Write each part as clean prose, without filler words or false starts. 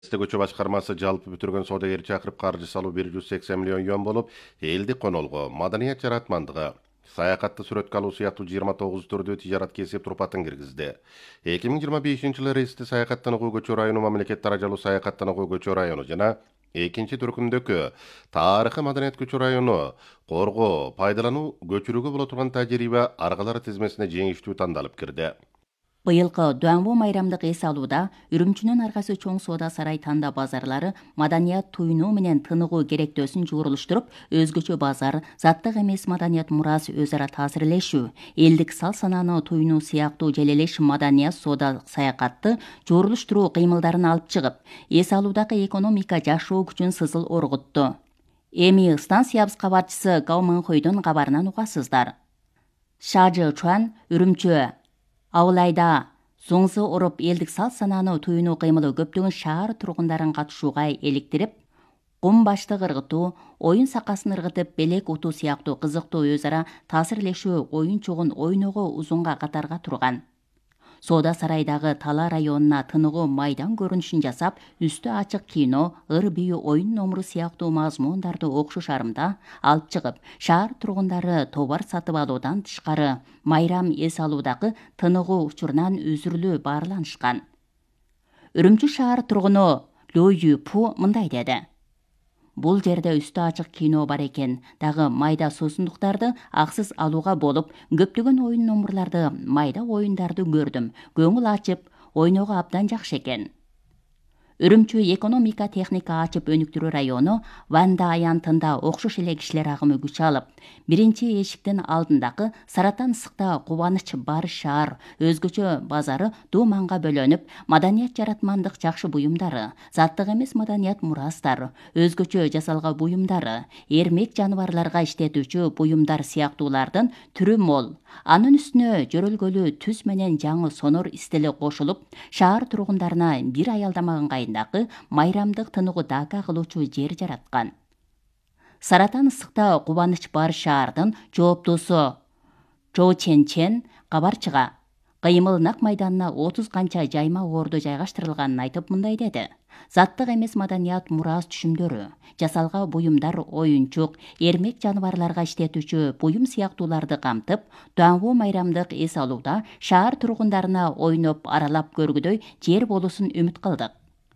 Көчө башкармасы жалпы бүтүргөн соодагер чакырып каржы салуу 180 миллион юан болуп, элдик конолго, маданият жаратмандыгы, саякатты сүрөткө алуу сыяктуу 29 түрдүү тижарат кесип турпатын киргизди. 2025-жылы рейсти саякаттануу көчө району мамлекет даражалуу саякаттануу көчө району жана экинчи түркүмдөгү тарыхый маданият көчө району коргоо, пайдалануу, көчүрүүгө боло турган тажрыйба аргалары тизмесине жеңиштүү тандалып кирди. Быйылкы Дуанбу майрамдык эс алууда Үрүмчүнүн аргасы чоң соода сарай танда базарлары маданият туйнуу менен тыныгуу керектөөсүн жуурулуштуруп, өзгөчө базар, заттык эмес маданият мурас өз ара таасирлешүү, элдик сал санааны туйнуу сыяктуу желелеш маданият соода саякатты жуурулуштуруу кыймылдарын алып чыгып, эс алуудагы экономика жашоо күчүн сызыл оргутту. Эми станциябыз кабарчысы Гау Мэнхойдун кабарынан угасыздар. Шажы Чуан, Үрүмчү Ауылайда зоңзы уруп элдик сал санааны туйнуу кыймылы көптөгөн шаар тургундарын катышууга эликтирип, кум баштык ыргытуу, оюн сакасын ыргытып белек утуу сыяктуу кызыктуу өз ара таасирлешүү оюн чогун ойноого узунга катарга турган. Соода сарайдагы Тала районуна тыныгуу майдан көрүнүшүн жасап, үстү ачык кино, ыр бийүү оюн номуру сыяктуу мазмундарды окшош арымда алып чыгып, шаар тургундары товар сатып алуудан тышкары майрам эс алуудагы тыныгуу учурунан үзүрүлүү баарланышкан. Үрүмчү шаар тургуну Лю Юпу мындай деди. Бул жерде үстү ачык кино бар экен, дагы майда суусундуктарды аксыз алууга болуп, көптөгөн оюн номурларды, майда оюндарды көрдүм. Көңүл ачып, ойноого абдан жакшы экен. Үрүмчү экономика техника ачып өнүктүрүү району Ванда аянтында окшош эле кишилер агымы күч алып, биринчи эшиктин алдындагы Саратан ысыкта кубаныч бар шаар, өзгөчө базары дууманга бөлөнүп, маданият жаратмандык жакшы буюмдары, заттык эмес маданият мурастар, өзгөчө жасалган буюмдары, эрмек жаныбарларга иштетүүчү буюмдар сыяктуулардын түрү мол. Анын үстүнө жөрөлгөлүү түз менен жаңы сонор истили кошулуп, шаар тургундарына бир аялдамаган кайындагы майрамдык тыныгуу дака кылуучу жер жараткан. Саратан ысыкта кубаныч бар шаардын жооптуусу Чо Чен кабарчыга кыймыл нак майданына 30 канча жайма орду жайгаштырылганын айтып мындай деди. Заттык эмес маданият мурас түшүмдөрү, жасалган буюмдар оюнчук, эрмек жаныбарларга иштетүүчү буюм сыяктууларды камтып, Дуанбу майрамдык эс алууда шаар тургундарына ойноп аралап көргүдөй жер болуусун үмүт кылдык.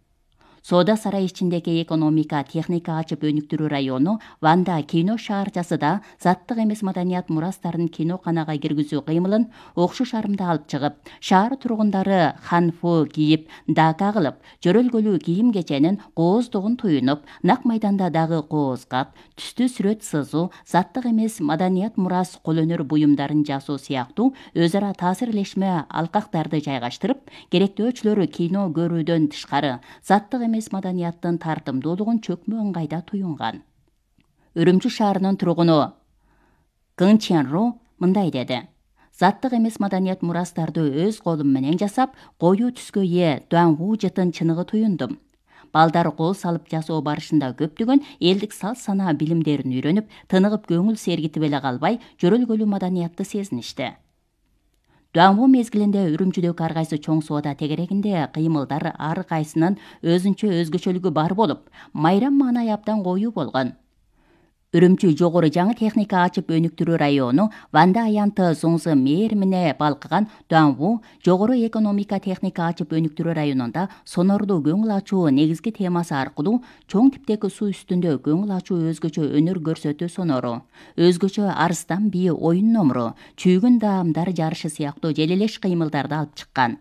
Соода сарай ичиндеги экономика техника ачып өнүктүрүү району Ванда кино шаарчасы да заттык эмес маданият мурастарын киноканага киргизүү кыймылын окшош арымда алып чыгып, шаар тургундары ханфу кийип, дака кылып, жөрөлгөлүү кийим кеченин кооздугун туюнуп, нак майданда дагы коозгат, түстүү сүрөт сызуу, заттык эмес маданият мурас кол өнөр буюмдарын жасоо сыяктуу өз ара таасирлешме алкактарды жайгаштырып, керектөөчүлөрү кино көрүүдөн тышкары заттык эмес маданияттын тартымдуулугун чөкмө ыңгайда туюнган. Үрүмчү шаарынын тургуну Гын Ченру мындай деди. Заттык эмес маданият мурастарды өз колум менен жасап, коюу түскө ээ Дуанбу жытын чыныгы туюндум. Балдар кол салып жасоо барышында көптөгөн элдик сал санаа билимдерин үйрөнүп, тыныгып көңүл сергитип эле калбай, жөрөлгөлүү маданиятты сезиништи. Дуанбу мезгилинде Үрүмчүдөгү ар кайсы чоң соода тегерегинде кыймылдар ар кайсынын өзгөчөлүгү бар болуп, майрам маанайы абдан коюу болгон. Үрүмчү жогору жаңы техника ачып өнүктүрүү району Ванда аянты зоңзы мээрмине балкыган Дуанбу жогору экономика техника ачып өнүктүрүү районунда сонорду көңүл ачуу негизги темасы аркылуу чоң типтеги суу үстүндө көңүл ачуу өзгөчө өнөр көрсөтүү сонору, өзгөчө арыстан бии оюн номуру, чүйгүн даамдар жарышы сыяктуу желелеш кыймылдарды алып чыккан.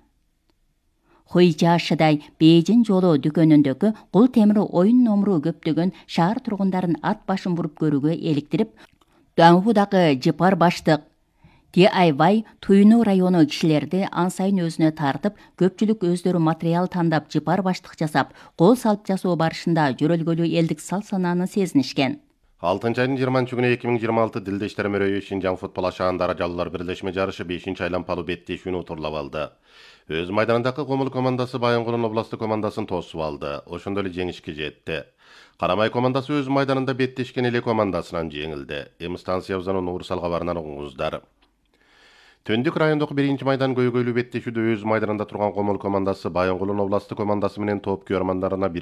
Хойжашыдай Бейжин жолу дүкөнүндөгү кул темир оюн номуру көптөгөн шаар тургундарын ат башын буруп көрүүгө эликтирип, Дуанбудагы жыпар баштык DIY туйнуу району кишилерди ан сайын өзүнө тартып, көпчүлүк өздөрү материал тандап жыпар баштык жасап, кол салып жасоо барышында жөрөлгөлүү элдик сал санааны сезинишкен. 6-айдын 20-күнү 2026 Дилдештер мөрөйү Шинжаң футбол ашаан даражалуулар бирлешме жарышы 5-ci айланпалуу беттешүүнү утурлап алды. Өз майданындагы Комул командасы Байынгулун областтык командасын тосуп алды. Ошондо эле жеңишке жетти. Карамай командасы өз майданында беттешкен эле командасынан жеңилди. Эми станциябыздан Нуурсал кабарынан угуңуздар. Төндүк райондогу 1-майдан көйгөйлүү беттешүүдө өз майданында турган Комол командасы Баянгулдун областтык командасы менен топ күйөрмандарына